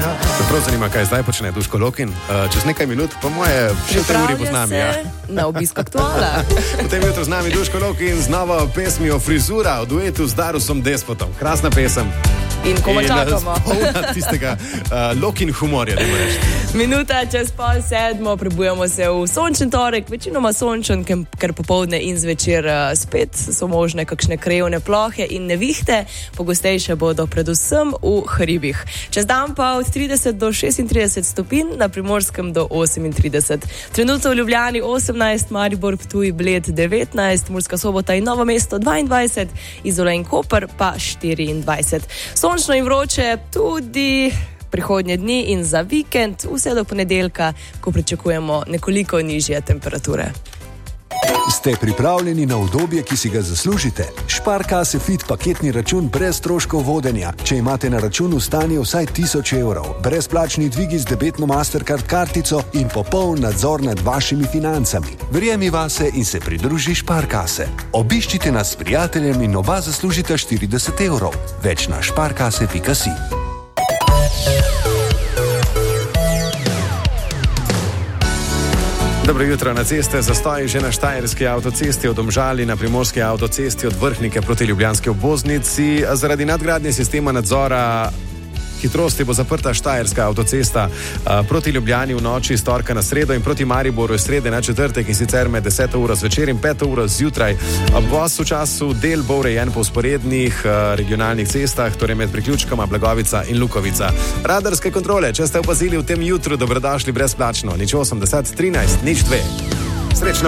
Prav zanima, kaj zdaj počne Duško Lokin. Čez nekaj minut, po moje, še v tej uri bo z nami. Na obisk Aktuala. Potem jutro z nami Duško Lokin z novo pesmijo Frizura v duetu z Darusom Despotom. Krasna pesem. In ko čakamo. Tistega Lokin humorja, da mu reči. Minuta čez 6:30, prebujamo se v sončen torek, večinoma sončen, ker popoldne in zvečer spet so možne kakšne krajevne plohe in nevihte, pogostejše bodo predvsem v hribih. Čez dan pa od 30 do 36 stopinj, na Primorskem do 38. Trenutno v Ljubljani 18, Maribor, Ptuj, Bled 19, Murska Sobota in Novo mesto 22, Izola in Koper pa 24. Sončno in vroče tudi prihodnje dni in za vikend, vse do ponedeljka, ko pričakujemo nekoliko nižje temperature. Ste pripravljeni na udobje, ki si ga zaslužite? Sparkasse Fit paketni račun brez stroškov vodenja. Če imate na računu stanje vsaj 1000 evrov, brezplačni dvigi z debetno Mastercard kartico in popoln nadzor nad vašimi financami. Verjemi vase in se pridruži Sparkasse. Obiščite nas s prijateljem in oba zaslužite 40 evrov. Več na sparkasse.si. Dobro jutro. Na ceste zastoji že na Štajerski avtocesti od Domžali, na Primorski avtocesti od Vrhnike proti ljubljanski obvoznici. Zaradi nadgradnje sistema nadzora hitrosti bo zaprta Štajerska avtocesta proti Ljubljani v noči iz torka na sredo in proti Mariboru iz srede na četrtek, in sicer med 10. uro zvečer in 5. uro zjutraj. Voz v času del bo urejen po vzporednih regionalnih cestah, torej med priključkoma Blagovica in Lukovica. Radarske kontrole, če ste opazili v tem jutru, dobrodošli brezplačno. 080 13 02. Srečno.